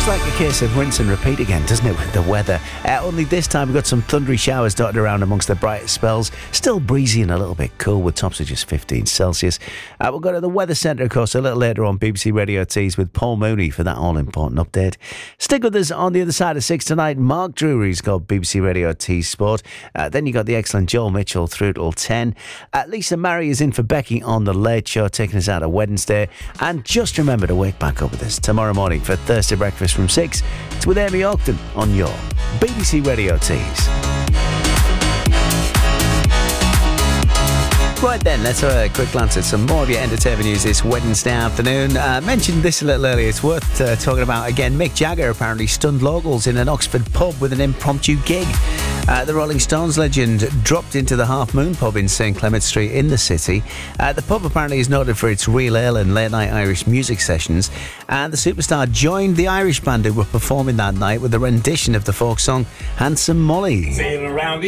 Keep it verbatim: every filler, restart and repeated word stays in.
like a case of rinse and repeat again, doesn't it, with the weather? Uh, only this time we've got some thundery showers dotted around amongst the brightest spells. Still breezy and a little bit cool with tops of just fifteen Celsius. Uh, we'll go to the Weather Centre, of course, a little later on B B C Radio Tees with Paul Mooney for that all-important update. Stick with us on the other side of six tonight. Mark Drury's got B B C Radio Tees Sport. Uh, then you got the excellent Joel Mitchell through till ten. Uh, Lisa Murray is in for Becky on The Late Show, taking us out of Wednesday. And just remember to wake back up with us tomorrow morning for Thursday breakfast from six. It's with Amy Ogden on your B B C Radio Tees. Right then, let's have a quick glance at some more of your entertainment news this Wednesday afternoon. I uh, mentioned this a little earlier. It's worth uh, talking about again. Mick Jagger apparently stunned locals in an Oxford pub with an impromptu gig. Uh, the Rolling Stones legend dropped into the Half Moon pub in St Clement Street in the city. Uh, the pub apparently is noted for its real ale and late night Irish music sessions. And the superstar joined the Irish band who were performing that night with a rendition of the folk song Handsome Molly. Sail around the